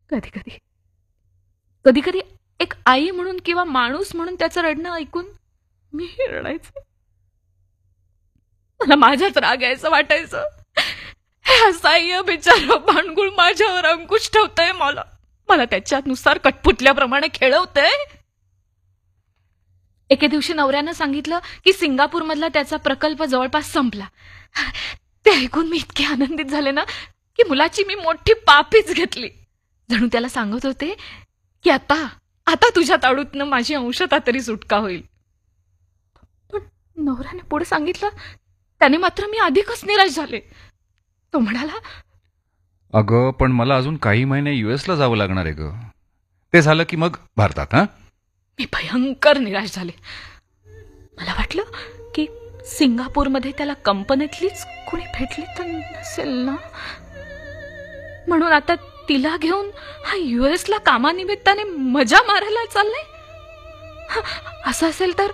कधी कधी कधी कधी एक आई म्हणून किंवा माणूस म्हणून त्याचं रडणं ऐकून मीही रडायचे. मला माझ्याच राग यायचं वाटायचं. हे असहाय्य बिचारं भांडगुळ माझ्यावर अंकुश ठेवतंय, मला त्याच्यानुसार कटपुतल्याप्रमाणे खेळवतंय. एके दिवशी नवऱ्यानं सांगितलं की सिंगापूरमधला त्याचा प्रकल्प जवळपास संपला. ते ऐकून मी इतके आनंदित झाले ना की मुलाची मी मोठी पापीच घेतली. जणू त्याला सांगत होते की आता तुझ्या ताडूतनं माझी अंशतः तरी सुटका होईल. पण नवऱ्याने पुढे सांगितलं, त्याने मात्र मी अधिकच निराश झाले. तो म्हणाला, अगं पण मला अजून काही महिने US ला जावं लागणार आहे ग. ते झालं की मग भारतात. मी भयंकर निराश झाले. मला वाटलं की सिंगापूरमध्ये त्याला कंपनीतलीच कोणी भेटली तर नसेल ना, म्हणून आता तिला घेऊन हा US ला कामानिमित्ताने मजा मारायला चाललाय. असं असेल तर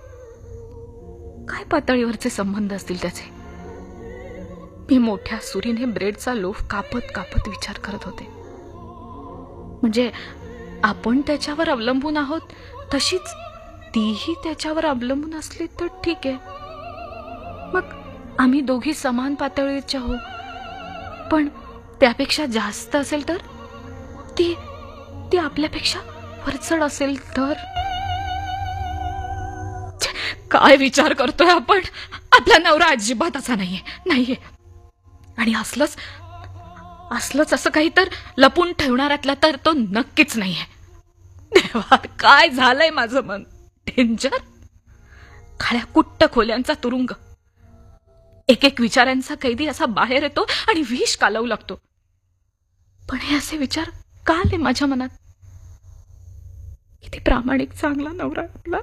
काय पातळीवरचे संबंध असतील त्याचे. मी मोठ्या सुरीने ब्रेडचा लोफ कापत कापत विचार करत होते. म्हणजे आपण त्याच्यावर अवलंबून आहोत, तशीच तीही त्याच्यावर अवलंबून असली तर ठीक आहे. मग आम्ही दोघी समान पातळीच्या हो, पण त्यापेक्षा जास्त असेल तर, ती आपल्यापेक्षा वरचढ असेल तर. काय विचार करतोय आपण. आपला नवरा अजिबात असा नाहीये. आणि असलंच असं काही तर लपून ठेवणाऱ्यातला तर तो नक्कीच नाहीये. देवा, काय झालंय माझं मन. डेंजर. काळ्या कुट्ट खोल्यांचा तुरुंग. एक विचारांचा कैदी असा बाहेर येतो आणि विष कालवू लागतो. पण हे असे विचार का आले माझ्या मनात. किती प्रामाणिक चांगला नवरा आपला,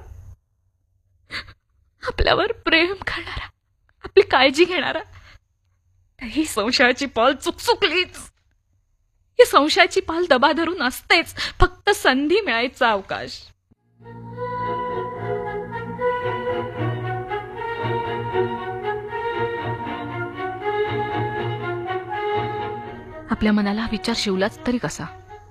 आपल्यावर प्रेम करणारा, आपली काळजी घेणारा. ही संशयाची पाल चुकचुकलीच. ही संशयाची पाल दबा धरून असतेच, फक्त संधी मिळायचा अवकाश. आपल्या मनाला विचार शिवलाच तरी कसा.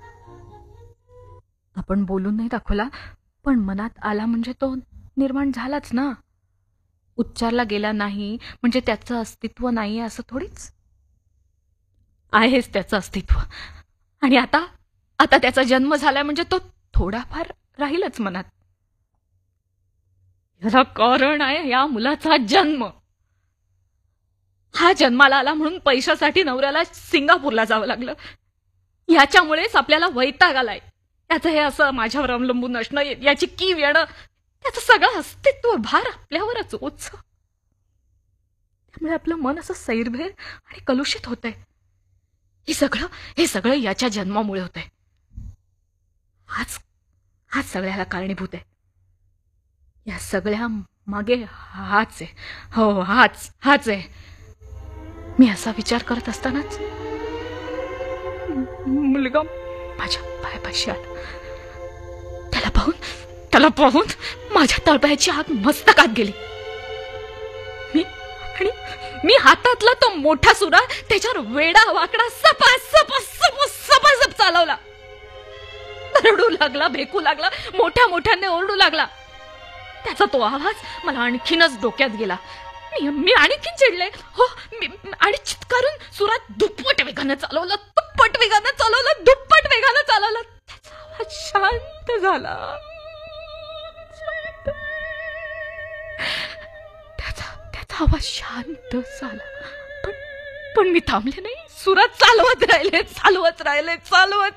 आपण बोलून नाही दाखवला, पण मनात आला म्हणजे तो निर्माण झालाच ना. उच्चारला गेला नाही म्हणजे त्याचं अस्तित्व नाही असं थोडीच. आहेच त्याचं अस्तित्व. आणि आता त्याचा जन्म झालाय म्हणजे तो थोडाफार राहीलच मनात. याला कारण आहे या मुलाचा जन्म. हा जन्माला आला म्हणून पैशासाठी नवऱ्याला सिंगापूरला जावं लागलं. याच्यामुळेच आपल्याला वैताग आलाय. त्याचं हे असं माझ्यावर अवलंबून असणं, याची कीव येणं, त्याचं सगळं अस्तित्व भार आपल्यावरच ओझ. त्यामुळे आपलं मन असं सैरभैर आणि कलुषित होतंय. हे सगळं याच्या जन्मामुळे होतंय. हाच सगळ्याला कारणीभूत आहे. या सगळ्या मागे हाच आहे. हो, हाच आहे. मी असा विचार करत असतानाच मुलगा माझ्या पायापाशी आला. त्याला पाहून माझ्या तळपायाची आग मस्तकात गेली. मी हातातला तो मोठा सुरा त्याच्यावर वेडा वाकडा सपासप चालवला. रडू लागला, भेकू लागला, मोठ्याने ओरडू लागला. त्याचा तो आवाज मला आणखीनच डोक्यात गेला. मी आणखीन चिडले. हो, आणि चित्कारून सुरात दुप्पट वेगानं चालवलं. दुप्पट वेगानं चालवलं. त्याचा आवाज शांत झाला. त्याचा आवाज शांत झाला. पण मी थांबले नाही. सुरात चालवत राहिले.